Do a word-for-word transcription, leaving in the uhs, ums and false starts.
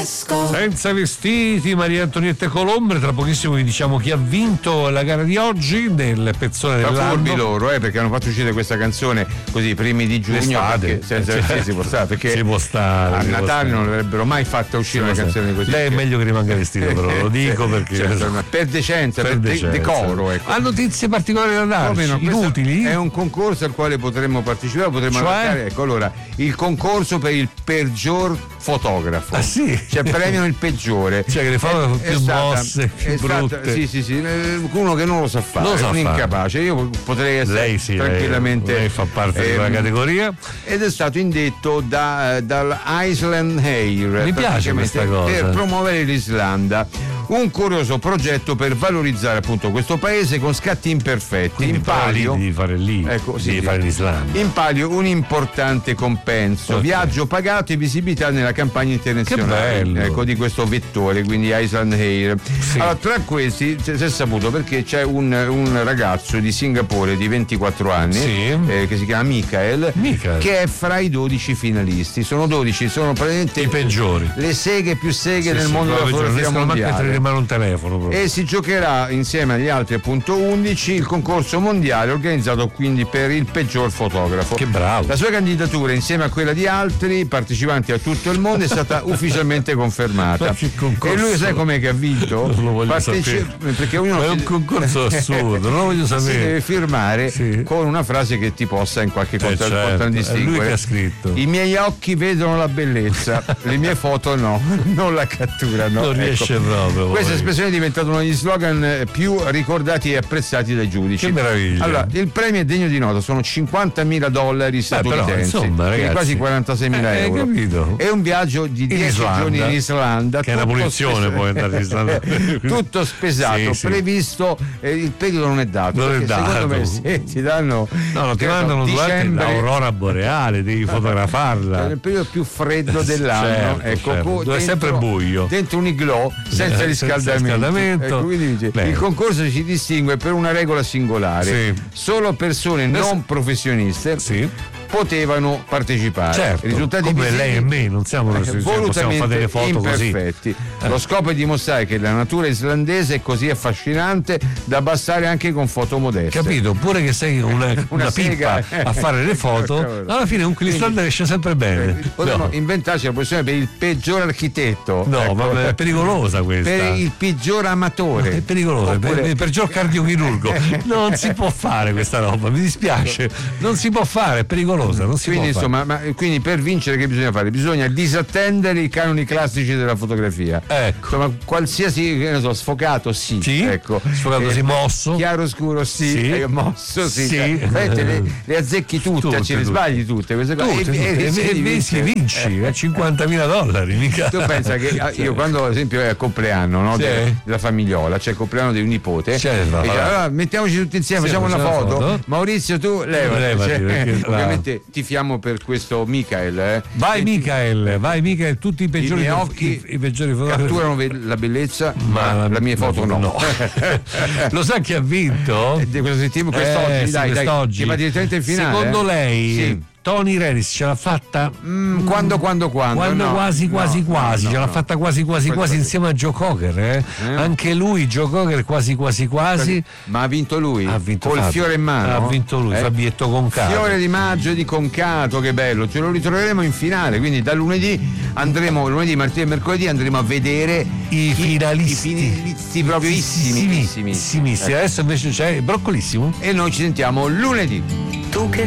fresco. Senza vestiti, Maria Antonietta Colombre. Tra pochissimo vi diciamo chi ha vinto la gara di oggi nel pezzone dell'anno. Furbi loro, eh, perché hanno fatto uscire questa canzone così i primi di giugno, perché senza vestiti si può stare, perché si può stare, a si Natale può non l'avrebbero mai fatta uscire una canzone di così. Lei è meglio che rimanga vestito, però lo dico perché cioè, per decenza, per, per decenza. De- decoro, ecco. Ha notizie particolari da darci, no, inutili? È un concorso al quale potremmo partecipare, potremmo cioè? andare, ecco, allora, il concorso per il peggior fotografo. Ah sì? Cioè premiano il peggiore. Cioè che le foto più mosse, più brutte. Stata, sì, sì, sì, uno che non lo sa fare, lo sa un fare. Incapace. Io potrei essere lei sì, tranquillamente. Lei, lei fa parte eh, della categoria. Ed è stato indetto da, dal Iceland Air. Mi piace questa cosa. Per promuovere l'Islanda. Un curioso progetto per valorizzare appunto questo paese con scatti imperfetti. Quindi in palio di fare lì, ecco, sì, di sì. fare l'Islanda. In palio un importante compenso, okay. Viaggio pagato e visibilità nella campagna internazionale, che bello. Ecco, di questo vettore, quindi Iceland Air. Sì. Allora, tra questi si è saputo perché c'è un, un ragazzo di Singapore di ventiquattro anni, sì. eh, che si chiama Michael, Michael, che è fra i dodici finalisti. Sono dodici, sono praticamente i peggiori, le seghe più seghe sì, del sì, mondo della fotografia mondiale. In mano un telefono proprio. E si giocherà insieme agli altri appunto undici il concorso mondiale organizzato quindi per il peggior fotografo. Che bravo. La sua candidatura insieme a quella di altri partecipanti a tutto il mondo è stata ufficialmente confermata. E lui sai com'è che ha vinto? Non lo voglio Parteci- sapere. Perché ognuno Ma è un concorso assurdo, non lo voglio sapere. Si deve firmare sì. con una frase che ti possa in qualche eh contra- certo. contraddistinguere. È lui che ha scritto. I miei occhi vedono la bellezza, le mie foto no, non la catturano. Non ecco. riesce proprio. Questa poi. espressione è diventata uno degli slogan più ricordati e apprezzati dai giudici. Che meraviglia. Allora, il premio è degno di nota, sono cinquantamila dollari statunitensi, però, insomma, ragazzi, quasi quarantaseimila eh, euro. Capito. È un viaggio di dieci giorni in Islanda. Che è una punizione poi andare in Islanda. Tutto spesato, sì, sì. previsto, eh, il periodo non è dato. Non è dato. Secondo me se ti danno. No, no, ti mandano dicembre, l'aurora boreale, devi fotografarla. È il periodo più freddo dell'anno. Certo, ecco, certo. co- Dove è sempre buio. Dentro un igloo senza Eh, riscaldamento. senza riscaldamento. Ecco, quindi dice, il concorso si distingue per una regola singolare. Sì. Solo persone non professioniste sì. potevano partecipare. Certo, I risultati come visivi, lei e me non siamo eh, possiamo fare volutamente delle foto imperfetti. così. Lo scopo è dimostrare che la natura islandese è così affascinante da bastare anche con foto modeste. Capito? Pure che sei una, una, Una pippa sega. a fare le foto, alla fine un l'Islanda esce sempre bene. Potremmo No, inventarci la posizione per il peggior architetto. no ecco. ma è pericolosa questa. Per il peggior amatore. È pericoloso, Oppure- per il peggior cardiochirurgo. Non si può fare questa roba, mi dispiace. Non si può fare, è pericolosa, non si Quindi può insomma, ma, quindi per vincere che bisogna fare? Bisogna disattendere i canoni classici della fotografia. Ecco. Insomma, qualsiasi, che ne so, sfocato sì. Sì, ecco. sfocato sì, mosso. Chiaro scuro sì, Sì. eh, mosso sì. Sì. Cioè, vedete, le, le azzecchi tutte, Tutte, ce le tutte. sbagli tutte queste cose. Tutte, tutte. e, e, E- e, e- si vinci a cinquantamila dollari mica. Tu pensa che ah, io quando ad esempio è il compleanno, no, Sì. de- della famigliola, c'è il compleanno di un nipote, Certo, e dice, vabbè. allora mettiamoci tutti insieme, Sì, facciamo una facciamo foto. una foto. Maurizio, tu levati. Levati, Cioè, perché- ovviamente tifiamo per questo Michael. Eh. Vai E Michael, vai Michael, tutti i i peggiori miei fo- occhi i, i peggiori fotografi. catturano ve- la bellezza, ma, la mia foto no. Lo sa chi ha vinto? E di questo settimana, quest'oggi, Eh, sì, dai, dai, quest'oggi. che va direttamente in finale. Secondo eh? lei Sì. Tony Renis ce l'ha fatta? Mm, quando, quando, quando? Quando no, quasi, quasi, no, quasi, no, ce l'ha no. fatta quasi, quasi, Quasi, quasi quasi. insieme a Joe Cocker, eh? Eh? Anche lui, Joe Cocker, quasi, quasi, quasi. Ma ha vinto lui? Ha vinto Col Fabio. fiore in mano? Ha vinto lui, Eh? Fabietto Concato. Fiore di maggio di Concato, che bello, ce lo ritroveremo in finale, quindi da lunedì andremo, lunedì, martedì e mercoledì andremo a vedere I finalisti. I finalisti proprio issimissimi. Issimissimi. Adesso invece c'è Broccolissimo. E noi ci sentiamo lunedì. Tu che